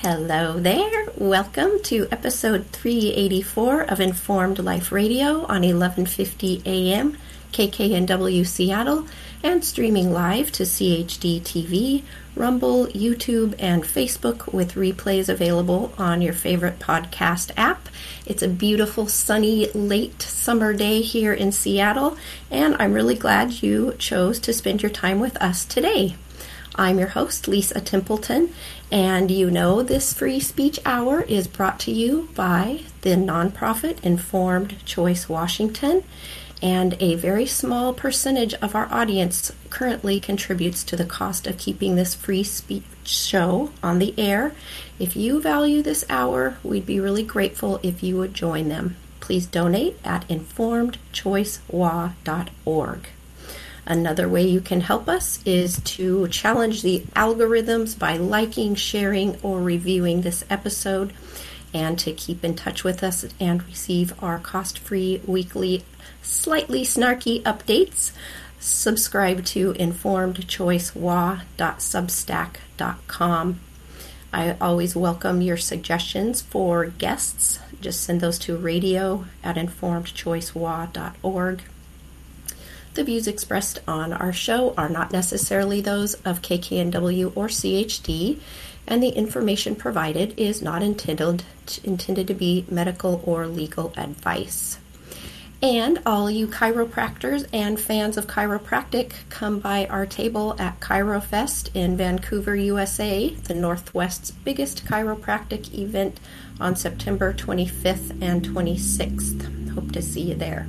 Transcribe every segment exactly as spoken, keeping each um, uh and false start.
Hello there. Welcome to episode three eighty-four of Informed Life Radio on eleven fifty A M K K N W Seattle and streaming live to C H D T V, Rumble, YouTube, and Facebook with replays available on your favorite podcast app. It's a beautiful, sunny, late summer day here in Seattle, and I'm really glad you chose to spend your time with us today. I'm your host, Lisa Templeton, and you know this free speech hour is brought to you by the nonprofit Informed Choice Washington, and a very small percentage of our audience currently contributes to the cost of keeping this free speech show on the air. If you value this hour, we'd be really grateful if you would join them. Please donate at informed choice w a dot org. Another way you can help us is to challenge the algorithms by liking, sharing, or reviewing this episode, and to keep in touch with us and receive our cost-free weekly, slightly snarky updates. Subscribe to informed choice w a dot substack dot com. I always welcome your suggestions for guests. Just send those to radio at informed choice w a dot org. The views expressed on our show are not necessarily those of K K N W or C H D, and the information provided is not intended to, intended to be medical or legal advice. And all you chiropractors and fans of chiropractic, come by our table at ChiroFest in Vancouver, U S A, the Northwest's biggest chiropractic event on September twenty-fifth and twenty-sixth. Hope to see you there.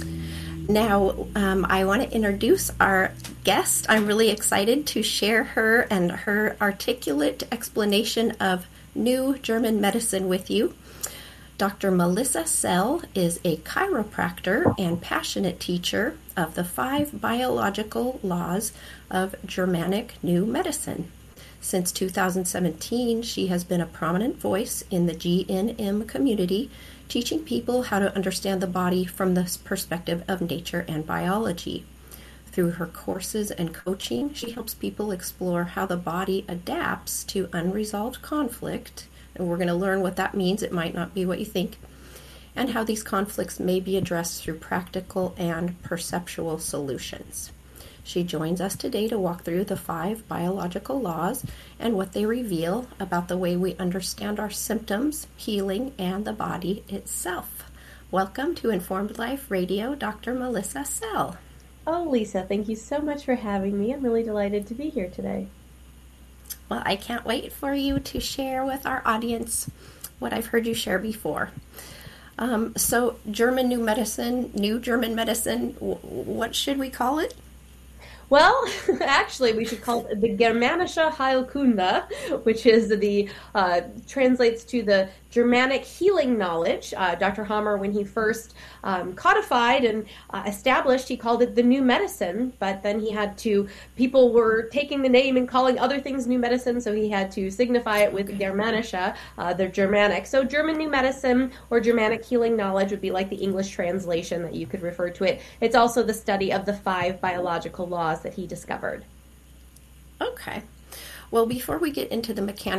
Now, um, I want to introduce our guest. I'm really excited to share her and her articulate explanation of new German medicine with you. Doctor Melissa Sell is a chiropractor and passionate teacher of the five biological laws of Germanic New Medicine. Since two thousand seventeen, she has been a prominent voice in the G N M community, teaching people how to understand the body from the perspective of nature and biology. Through her courses and coaching, she helps people explore how the body adapts to unresolved conflict, and we're going to learn what that means. It might not be what you think, and how these conflicts may be addressed through practical and perceptual solutions. She joins us today to walk through the five biological laws and what they reveal about the way we understand our symptoms, healing, and the body itself. Welcome to Informed Life Radio, Doctor Melissa Sell. Oh, Lisa, thank you so much for having me. I'm really delighted to be here today. Well, I can't wait for you to share with our audience what I've heard you share before. Um, so, German New Medicine, New German Medicine, w- what should we call it? Well, actually, we should call it the Germanische Heilkunde, which is the, uh, translates to the Germanic healing knowledge. Uh, Doctor Hammer, when he first um, codified and uh, established, he called it the new medicine, but then he had to, people were taking the name and calling other things new medicine, so he had to signify it with Germanische, uh, the Germanic. So German new medicine or Germanic healing knowledge would be like the English translation that you could refer to it. It's also the study of the five biological laws that he discovered. Okay. Well, before we get into the mechanics